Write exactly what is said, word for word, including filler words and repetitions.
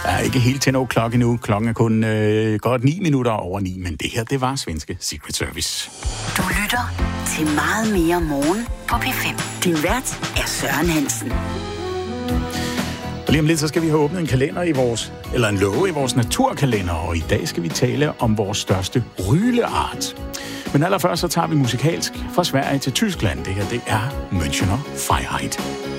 er ikke helt ten o'clock endnu. Klokken er kun øh, godt ni minutter over ni, men det her, det var svenske Secret Service. Du lytter til Meget mere morgen på P fem. Din vært er Søren Hansen. Og lige om lidt, så skal vi have åbnet en kalender i vores, eller en låge i vores naturkalender, og i dag skal vi tale om vores største ryleart. Men allerførst så tager vi musikalsk fra Sverige til Tyskland. Det her, det er Münchener Freiheit.